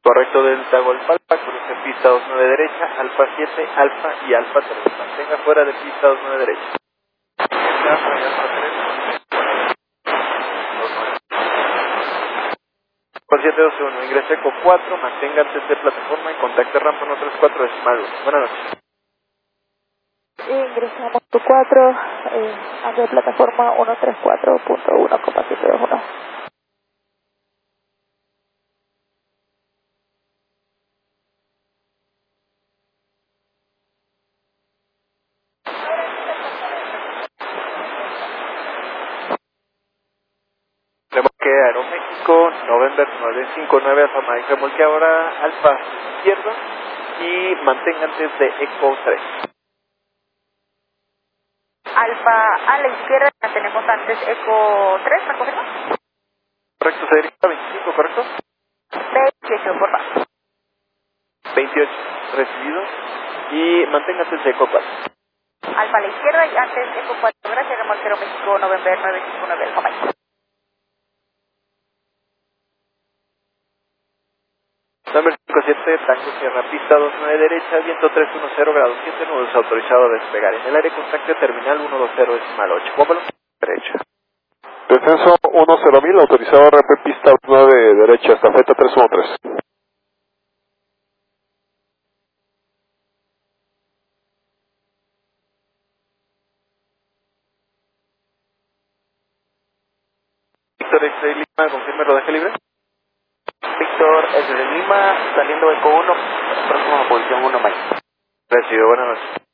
Correcto, Delta Golf Alfa, cruce pista 29 derecha, Alfa 7, Alfa y Alfa 3. Mantenga fuera de pista 29 derecha. Alfa y Alfa 3. Por 721, ingrese ECO 4, mantenga antes de plataforma y contacte rampa 134 decimal 1. Buenas noches. Ingresamos tu 4, antes de plataforma 134.1,721. Remolque Aeroméxico, November 959 Alfa Mike. Remolque ahora Alfa izquierdo y mantenga antes de ECO 3. Alfa a la izquierda, tenemos antes ECO 3, ¿me confirma? Correcto, se dirige a 25, ¿correcto? 28, por favor. 28, recibido. Y mantenga antes de ECO 4. Alfa a la izquierda y antes ECO 4, gracias, remolque Aeroméxico, November 959 Alfa Mike. Número 57, Tango Sierra, pista 29 derecha, viento 310, grado 7, nudos, autorizado a despegar. En el área contacto terminal 120 decimal 8. Póngalo. Derecha. Descenso 10.000, autorizado RP pista 9 derecha, estafeta 313. Víctor X de Lima, confirme rodaje libre. Víctor, desde Lima, saliendo ECO 1, próxima posición 1 Mike. Recibido, buenas noches.